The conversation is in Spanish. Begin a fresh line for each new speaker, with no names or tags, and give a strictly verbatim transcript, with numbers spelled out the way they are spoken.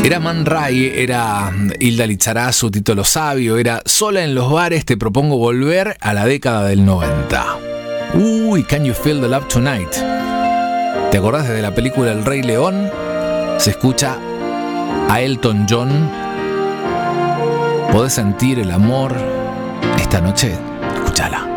Era Man Ray, era Hilda Lizarazu, Tito Lo Sabio, era Sola en los bares. Te propongo volver a la década del noventa. Uy, Can You Feel the Love Tonight? ¿Te acordás de la película El Rey León? Se escucha a Elton John. ¿Podés sentir el amor esta noche? Escúchala.